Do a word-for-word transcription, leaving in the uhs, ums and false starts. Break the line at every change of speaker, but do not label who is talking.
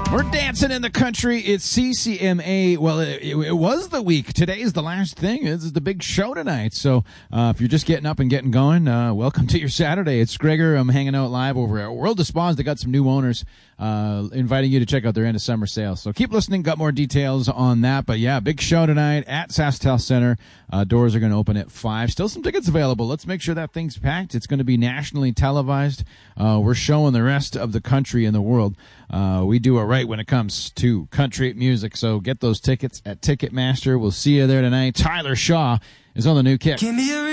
We're dancing in the country. It's C C M A. Well, it, it, it was the week. Today is the last thing. This is the big show tonight. So uh, if you're just getting up and getting going, uh, welcome to your Saturday. It's Gregor. I'm hanging out live over at World of Spas. They got some new owners uh, inviting you to check out their end of summer sale. So keep listening. Got more details on that. But yeah, big show tonight at SaskTel Center. Uh, doors are going to open at five. Still some tickets available. Let's make sure that thing's packed. It's going to be nationally televised. Uh, we're showing the rest of the country and the world. Uh, we do it right when it comes to country music. So get those tickets at Ticketmaster. We'll see you there tonight. Tyler Shaw is on the new Kick.